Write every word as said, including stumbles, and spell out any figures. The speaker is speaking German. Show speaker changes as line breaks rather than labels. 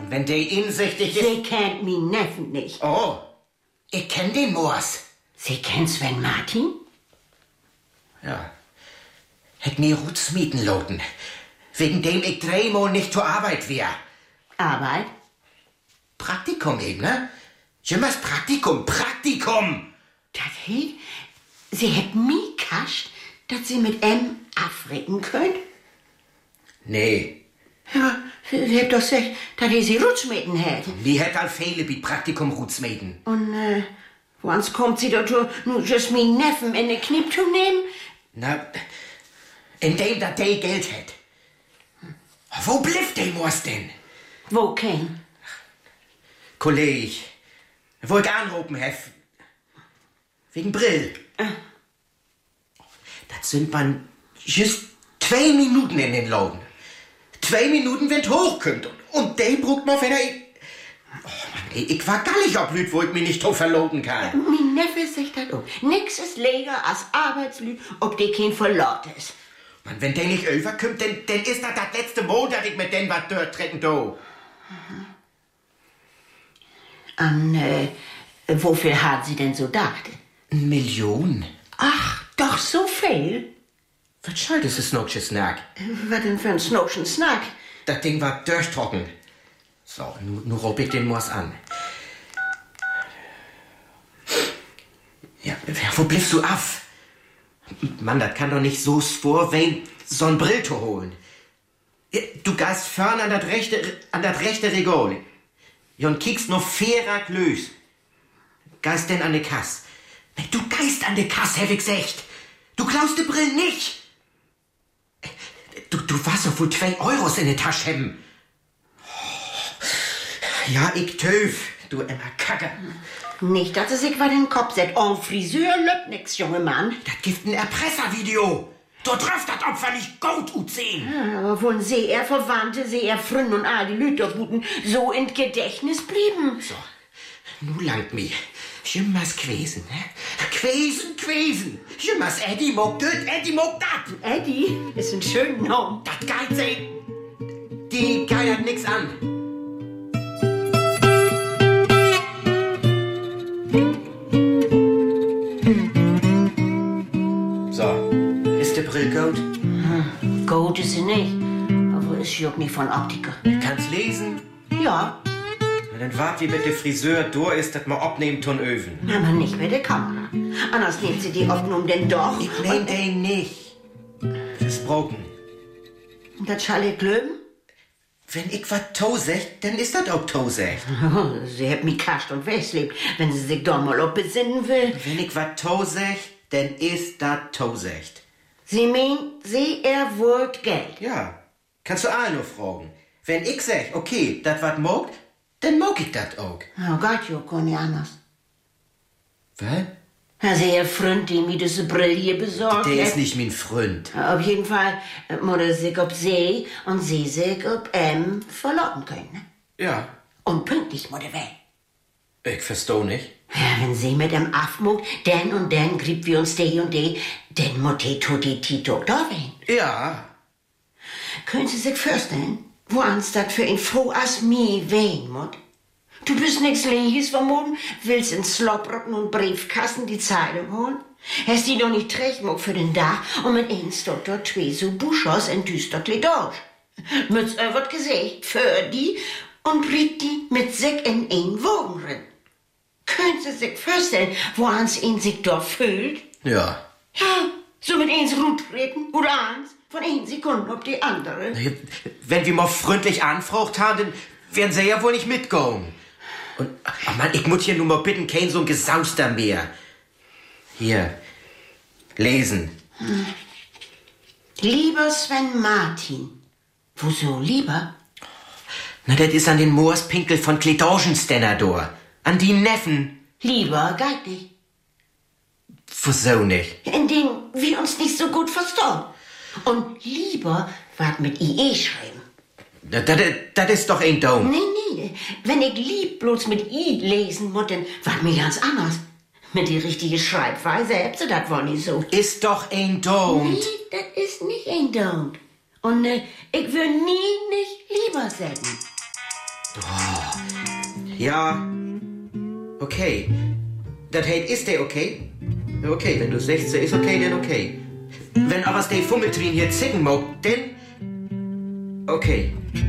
Und wenn der insichtig ist...
Sie kennt min Neffen nicht.
Oh, ich kenn den Moors.
Sie kennt Sven Martin?
Ja. Hätt mir Ruts mieten loten. Wegen dem ich dreimal nicht zur Arbeit wär.
Arbeit?
Praktikum eben, ne? Jimmers Praktikum, Praktikum!
Das heißt, Sie hätt mi kascht, dass Sie mit em africken könnt?
Nee.
Ja, Sie hätt doch gesagt, dass ihr Sie Rutschmeten hätt.
Die hätt all viele bi Praktikum Rutsmeten.
Und, äh, woans kommt Sie doch nur just min Neffen in den Kniep zu nehmen?
Na, in dem, dat de Geld hätt. Wo bliff de Moors denn?
Wo kein?
Kolleg, wo ich anrufen hef. Wegen Brill.
Äh.
Das sind man just zwei Minuten in den Laden. Zwei Minuten, wenn's hochkommt. Und, und der brucht noch, wenn er... Oh Mann, ey, ich war gallig ob Lüd, wo ich mich nicht drauf verloten kann.
Min Neffe sagt das auch. Nix ist leger als Arbeitslüd, ob die kein Verlot ist.
Mann, wenn der nicht überkommt, dann, dann ist das das letzte Mal, dass ich mit dem was durchtrecken do.
Mhm. An, äh, wofür hat sie denn so gedacht?
Eine Million?
Ach, doch so viel?
Was soll das, ist Snokchen Snack?
Was denn für ein Snokchen Snack?
Das Ding war durchtrocken. So, nu, nu rob ich den Moors an. Ja, wo bliffst du af? Mann, das kann doch nicht so vor, wen so ein Brill zu holen. Ja, du gehst vorn an das rechte, an das rechte Regal. Ja, und kiekst nur fairer lös. Geist denn an de Kass. Du geist an de Kass, hab ich gesagt. Du klaust de Brill nicht. Du, du warst doch wohl zwei Euros in der Tasche haben. Ja, ich töf, du immer Kacke.
Nicht, dass es sich was in den Kopf setzt. En Friseur löbt nix, junge Mann.
Das gibt ein Erpresservideo. Dort trifft das Opfer nicht gut gut sehen.
Ja, aber wollen sie er Verwandte, sie er Freunde und all die Lüterbuten so in Gedächtnis blieben?
So, nu langt mi. Jimmers Quesen, ne? Quesen, Quesen. Jimmers Eddie mogt düt, Eddie mogt dat.
Eddie ist ein schöner Name.
Dat geit sie. Die geiert nix an. So, ist der Brill gut?
Hm, gut ist sie nicht, aber ist sie auch nicht von Optiker.
Kannst lesen?
Ja.
Na, dann wart wie mit der Friseur durch ist, dass man abnehmen tun Öfen.
Aber nicht mit der Kamera. Anders nimmt sie die Ordnung denn doch.
Ich nehm den nicht. Versprochen.
Und das schall ich glöben?
Wenn ich was tosech, dann ist das auch tosech.
Sie hat mich kascht und weglebt, wenn sie sich doch mal ob besinnen will.
Wenn ich was tosech, dann ist das tosech.
Sie meint, sie erwollt Geld.
Ja, kannst du auch nur fragen. Wenn ich sag, okay, das wat mogt, dann mog ich dat auch.
Oh Gott, jo, kann nicht anders.
Was?
Also ihr Freund, die mir diese Brille hier besorgt
Der
hat.
ist nicht mein Freund.
Auf jeden Fall äh, muss er sich ob sie und sie sich ob em verlotten können. Ne?
Ja.
Und pünktlich muss er weg.
Ich versteh nicht.
Ja, wenn sie mit dem Afmuck, denn und denn grieb wir uns die und die, denn muss die Tutti Tito da wehen.
Ja.
Können Sie sich vorstellen, wo ans dat für ihn froh as mi wehen muss? Du bist nix Lehies vermuten, willst in Slopprocken und Briefkassen die Zeitung holen? Hast die doch nicht Trechmuck für den Dach und mit eins dort dort zwei so Buschos in düster Kledosch. Mütz er wird gesehen, für die und bringt die mit sich in ein Wogen rein. Können Sie sich vorstellen, wo ans ihn sich dort fühlt?
Ja.
Ja, so mit eins Rut treten oder eins, von ein Sekunden auf die andere.
Wenn wir mal freundlich anfragt haben, dann werden sie ja wohl nicht mitgehen. Und, ach Mann, ich muss hier nur mal bitten, kein so ein Gesauster mehr. Hier, lesen.
Hm. Lieber Sven Martin. Woso lieber?
Na, das ist an den Moorspinkel von Kledoschenstenner an die Neffen.
Lieber geht nicht.
Wieso nicht?
In denen wir uns nicht so gut verstehen. Und lieber wat mit I E schreiben.
Das, das, das ist doch ein Dom.
Nee, nee. Wenn ich lieb bloß mit I lesen muss, dann wat mir ganz anders. Mit die richtige Schreibweise habt ihr das wohl nicht so.
Ist doch ein Dom.
Nee, das ist nicht ein Dom. Und äh, ich will nie nicht lieber sagen.
Oh. Ja. Okay. Das heißt, ist der okay? Okay, wenn du sagst, ist okay, dann okay. Wenn aber der Fummeltrin hier zicken mag, dann... Okay.